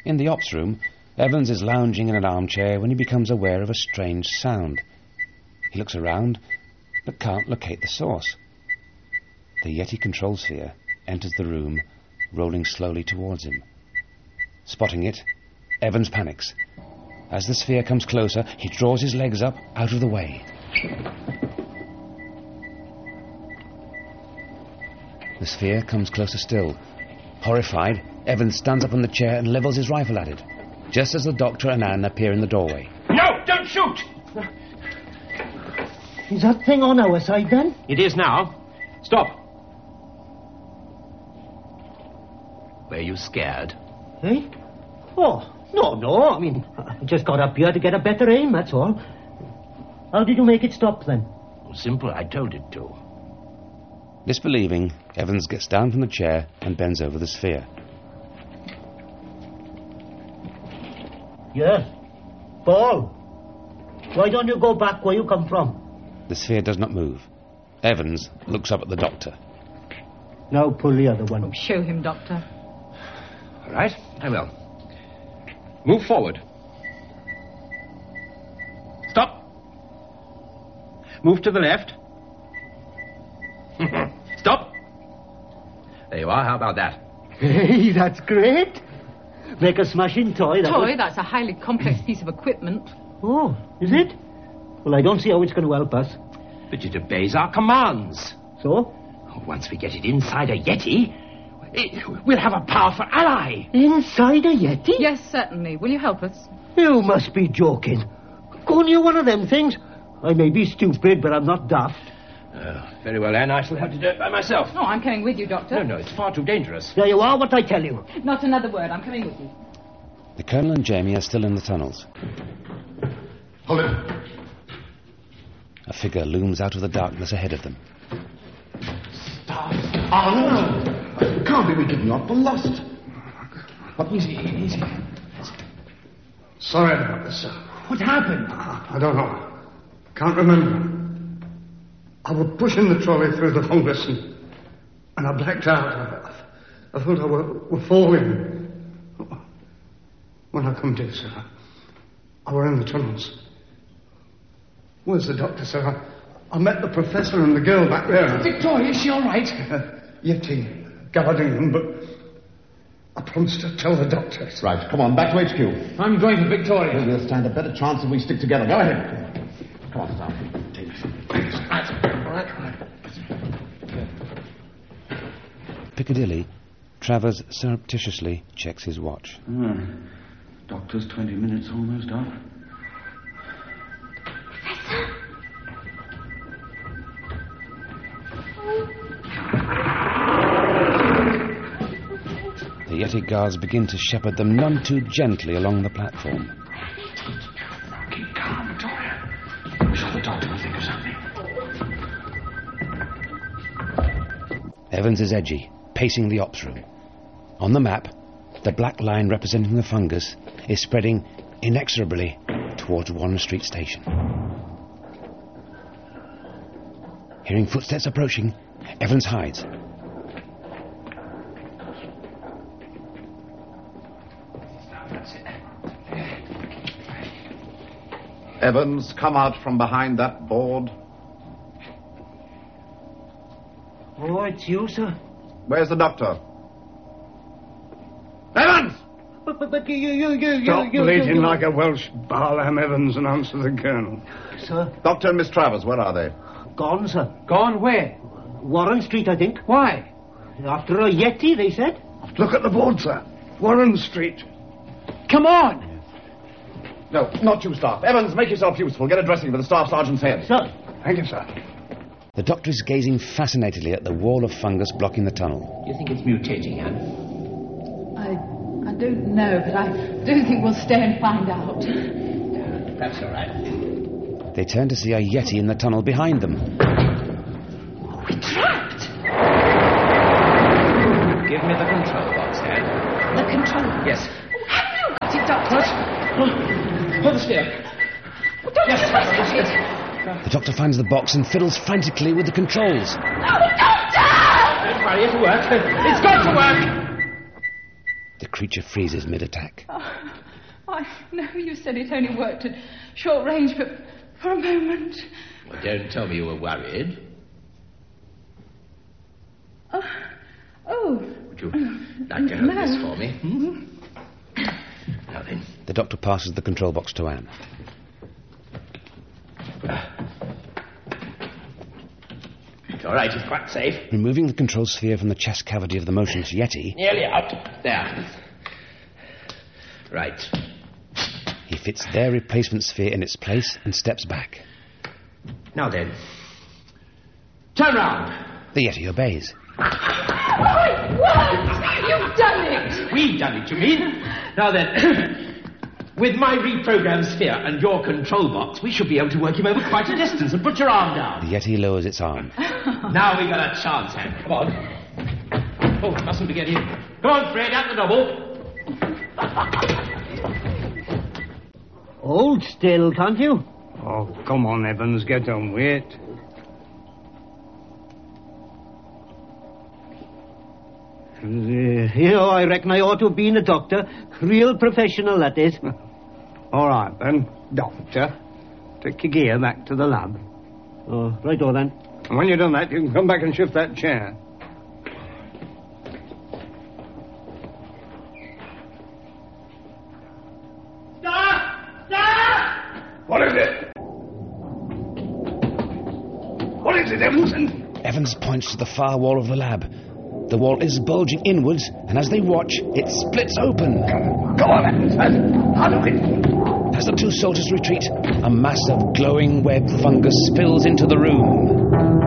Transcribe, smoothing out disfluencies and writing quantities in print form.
In the ops room, Evans is lounging in an armchair when he becomes aware of a strange sound. He looks around, but can't locate the source. The Yeti control sphere enters the room, rolling slowly towards him. Spotting it, Evans panics. As the sphere comes closer, he draws his legs up out of the way. The sphere comes closer still. Horrified, Evans stands up on the chair and levels his rifle at it, just as the doctor and Anne appear in the doorway. No, don't shoot! Is that thing on our side, then? It is now. Stop. Were you scared? Eh? Oh, no. I mean, I just got up here to get a better aim, that's all. How did you make it stop, then? Simple, I told it to. Disbelieving, Evans gets down from the chair and bends over the sphere. Yes. Paul, why don't you go back where you come from? The sphere does not move. Evans looks up at the doctor. Now pull the other one. Show him, Doctor. All right, I will. Move forward. Stop. Move to the left. Stop. There you are. How about that? Hey, that's great. Make a smashing toy. That's a highly complex piece of equipment. Oh, is it? Well, I don't see how it's going to help us. But it obeys our commands. So? Once we get it inside a Yeti, we'll have a powerful ally. Inside a Yeti? Yes, certainly. Will you help us? You must be joking. Go near one of them things. I may be stupid, but I'm not daft. Very well, Anne. I shall have to do it by myself. No, I'm coming with you, Doctor. No, it's far too dangerous. There you are, what I tell you. Not another word. I'm coming with you. The Colonel and Jamie are still in the tunnels. Hold it. A figure looms out of the darkness ahead of them. Stop. Oh, no. Can't be we getting off for lost. Easy. Sorry about this, sir. What happened? I don't know. Can't remember. I was pushing the trolley through the fungus and I blacked out. I thought I were falling. When I come to, sir, I were in the tunnels. Where's the doctor, sir? I met the professor and the girl back there. Victoria, is she all right? Yeti guarding them, but I promised to tell the doctor. Right, come on, back to HQ. I'm going for Victoria. We'll stand a better chance if we stick together. Go ahead. Come on, Sam. Take this. Right. Piccadilly, Travers surreptitiously checks his watch. Doctor's 20 minutes almost up. The Yeti guards begin to shepherd them none too gently along the platform. Keep calm, Victoria. I'm sure the doctor will think of something. Evans is edgy, pacing the ops room. On the map, the black line representing the fungus is spreading inexorably towards Warren Street Station. Hearing footsteps approaching, Evans hides. Evans, come out from behind that board. Oh, it's you, sir. Where's the doctor? Evans! But you... Stop bleating like a Welsh Barlam, Evans, and answer the colonel. Sir? Doctor and Miss Travers, where are they? Gone, sir. Gone where? Warren Street, I think. Why? After a Yeti, they said. Look at the board, sir. Warren Street. Come on! No, not you, Staff. Evans, make yourself useful. Get a dressing for the Staff Sergeant's head. Sir. Thank you, sir. The doctor is gazing fascinatedly at the wall of fungus blocking the tunnel. You think it's mutating, Anne? I don't know, but I don't think we'll stay and find out. That's all right. They turn to see a Yeti in the tunnel behind them. We're trapped! Give me the control box, Anne. The control? Yes. Have you got it, Doctor? Hold the steer. Don't twist it! The doctor finds the box and fiddles frantically with the controls. Oh, Doctor! Don't worry, it'll work. It's got to work. The creature freezes mid-attack. I know you said it only worked at short range, but for a moment... Well, don't tell me you were worried. Would you like to hold this for me? Now then. The doctor passes the control box to Anne. It's all right, it's quite safe. Removing the control sphere from the chest cavity of the motionless Yeti... Nearly out. There. Right. He fits their replacement sphere in its place and steps back. Now then. Turn round. The Yeti obeys. What? You've done it! We've done it, you mean? Now then, with my reprogrammed sphere and your control box, we should be able to work him over quite a distance. And put your arm down. The Yeti lowers its arm. Now we got a chance, Hank. Come on. Oh, mustn't forget him. Come on, Fred, at the double. Hold still, can't you? Oh, come on, Evans, get on with it. I reckon I ought to have been a doctor. Real professional, that is. All right, then, doctor. Take your gear back to the lab. Oh, right-o, then. And when you've done that, you can come back and shift that chair. What is it? What is it, Evanson? Evans points to the far wall of the lab. The wall is bulging inwards, and as they watch, it splits open. Go on, Evanson. Out of it. As the two soldiers retreat, a mass of glowing web fungus spills into the room.